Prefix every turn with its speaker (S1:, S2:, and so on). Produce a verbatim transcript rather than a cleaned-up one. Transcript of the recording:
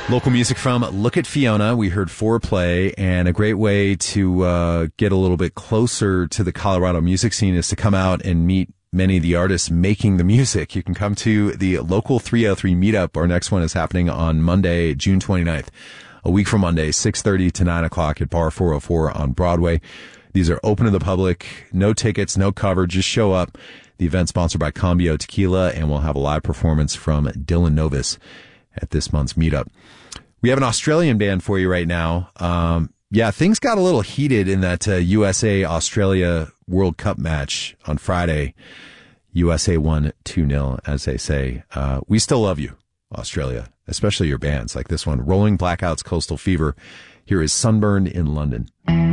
S1: Local music from Look at Fiona. We heard Foreplay, and a great way to uh, get a little bit closer to the Colorado music scene is to come out and meet many of the artists making the music. You can come to the local three oh three meetup. Our next one is happening on Monday, June twenty-ninth, a week from Monday, six thirty to nine o'clock at Bar four oh four on Broadway. These are open to the public, no tickets, no cover, just show up. The event's sponsored by Cambio Tequila, and we'll have a live performance from Dylan Novus at this month's meetup. We have an Australian band for you right now. Um, yeah, things got a little heated in that uh, U S A-Australia World Cup match on Friday. U S A won two nil, as they say. Uh, we still love you, Australia, especially your bands like this one, Rolling Blackouts, Coastal Fever. Here is Sunburned in London.